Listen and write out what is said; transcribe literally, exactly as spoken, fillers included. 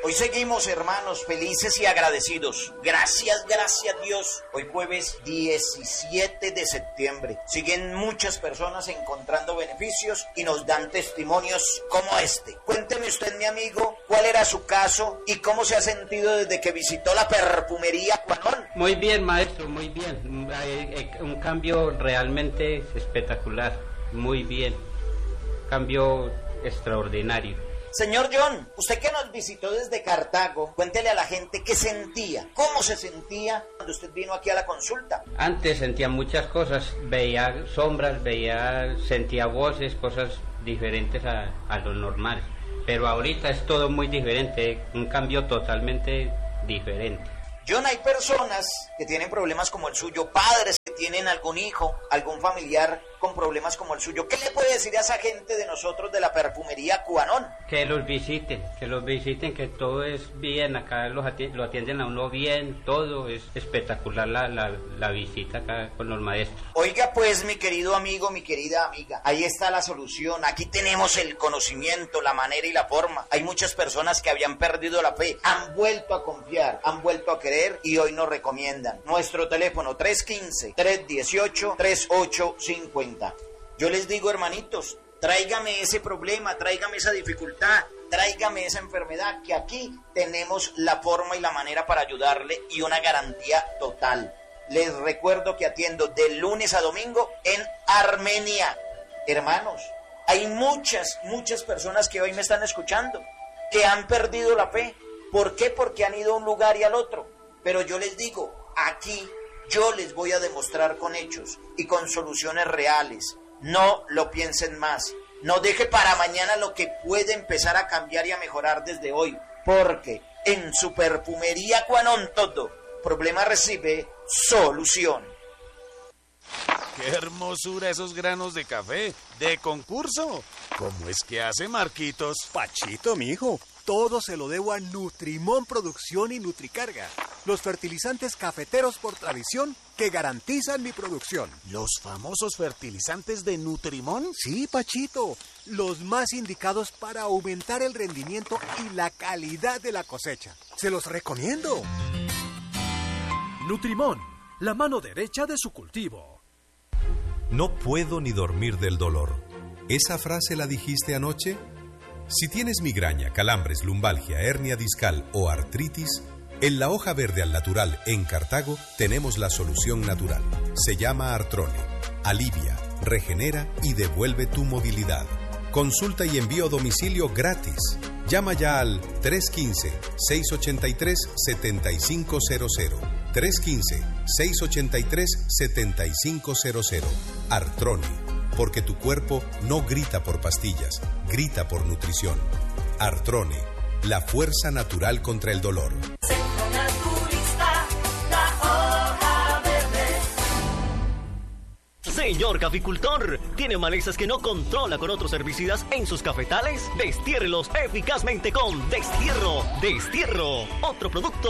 Hoy seguimos, hermanos, felices y agradecidos. Gracias, gracias Dios. Hoy jueves diecisiete de septiembre. Siguen muchas personas encontrando beneficios y nos dan testimonios como este. Cuénteme usted, mi amigo, cuál era su caso y cómo se ha sentido desde que visitó la perfumería Cuanón. Muy bien, maestro, muy bien. Un cambio realmente espectacular. Muy bien. Cambio extraordinario. Señor John, usted que nos visitó desde Cartago, cuéntele a la gente qué sentía, cómo se sentía cuando usted vino aquí a la consulta. Antes sentía muchas cosas, veía sombras, veía, sentía voces, cosas diferentes a, a lo normal. Pero ahorita es todo muy diferente, un cambio totalmente diferente. John, hay personas que tienen problemas como el suyo, padres que tienen algún hijo, algún familiar con problemas como el suyo. ¿Qué le puede decir a esa gente de nosotros de la perfumería Cuanón? Que los visiten, que los visiten, que todo es bien, acá los ati- lo atienden a uno bien, todo es espectacular la, la, la visita acá con los maestros. Oiga pues, mi querido amigo, mi querida amiga, ahí está la solución, aquí tenemos el conocimiento, la manera y la forma. Hay muchas personas que habían perdido la fe, han vuelto a confiar, han vuelto a querer y hoy nos recomiendan. Nuestro teléfono tres uno cinco, tres uno ocho, tres ocho cinco cero. Yo les digo, hermanitos, tráigame ese problema, tráigame esa dificultad, tráigame esa enfermedad, que aquí tenemos la forma y la manera para ayudarle y una garantía total. Les recuerdo que atiendo de lunes a domingo en Armenia. Hermanos, hay muchas, muchas personas que hoy me están escuchando que han perdido la fe. ¿Por qué? Porque han ido a un lugar y al otro. Pero yo les digo, aquí yo les voy a demostrar con hechos y con soluciones reales. No lo piensen más. No deje para mañana lo que puede empezar a cambiar y a mejorar desde hoy. Porque en su perfumería Cuanón todo problema recibe solución. ¡Qué hermosura esos granos de café! ¡De concurso! ¿Cómo es que hace, Marquitos? Pachito, mijo, todo se lo debo a Nutrimón Producción y Nutricarga, los fertilizantes cafeteros por tradición que garantizan mi producción. ¿Los famosos fertilizantes de Nutrimón? Sí, Pachito, los más indicados para aumentar el rendimiento y la calidad de la cosecha. Se los recomiendo. Nutrimón, la mano derecha de su cultivo. No puedo ni dormir del dolor. ¿Esa frase la dijiste anoche? Si tienes migraña, calambres, lumbalgia, hernia discal o artritis, en la hoja verde al natural en Cartago tenemos la solución natural. Se llama Artrone. Alivia, regenera y devuelve tu movilidad. Consulta y envío a domicilio gratis. Llama ya al tres uno cinco, seis ocho tres, siete cinco cero cero. tres uno cinco, seis ocho tres, siete cinco cero cero. Artrone, porque tu cuerpo no grita por pastillas, grita por nutrición. Artrone, la fuerza natural contra el dolor. Centro Naturista, la hoja verde. Señor caficultor, ¿tiene malezas que no controla con otros herbicidas en sus cafetales? Destiérrelos eficazmente con Destierro. Destierro, otro producto